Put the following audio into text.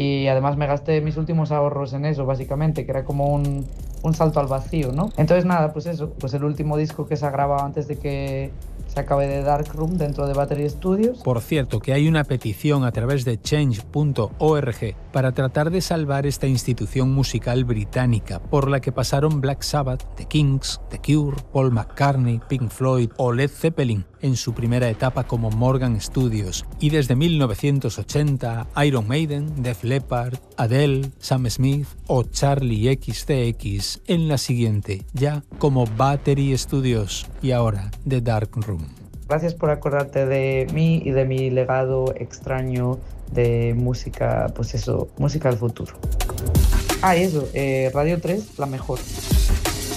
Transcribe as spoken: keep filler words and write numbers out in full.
y además me gasté mis últimos ahorros en eso, básicamente, que era como un, un salto al vacío, ¿no? Entonces nada, pues eso, pues el último disco que se ha grabado antes de que se acabe de Darkroom dentro de Battery Studios. Por cierto, que hay una petición a través de change punto org para tratar de salvar esta institución musical británica por la que pasaron Black Sabbath, The Kinks, The Cure, Paul McCartney, Pink Floyd o Led Zeppelin en su primera etapa como Morgan Studios, y desde mil novecientos ochenta Iron Maiden, Def Leppard, Adele, Sam Smith o Charlie X C X en la siguiente, ya como Battery Studios y ahora The Darkroom. Gracias por acordarte de mí y de mi legado extraño de música, pues eso, música del futuro. Ah, y eso, eh, Radio tres, la mejor.